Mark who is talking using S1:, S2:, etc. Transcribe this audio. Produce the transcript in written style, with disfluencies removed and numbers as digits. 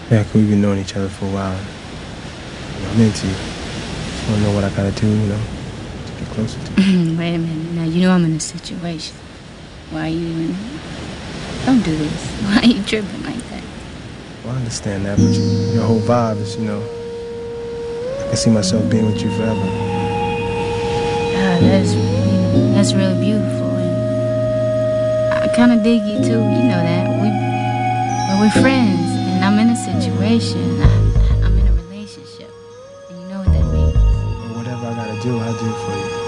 S1: Yeah, 'cause we've been knowing each other for a while. I'm into you. Just wanna know what I gotta do, to get closer to you.
S2: Wait a minute. Now, you know I'm in a situation. Why are you even... Don't do this. Why are you tripping like that?
S1: Well, I understand that, but your whole vibe is, I can see myself being with you forever.
S2: That's really beautiful. And I kind of dig you, too. You know that. We're friends, and I'm in a situation. I'm in a relationship, and you know what that means.
S1: Well, whatever I gotta do, I'll do for you.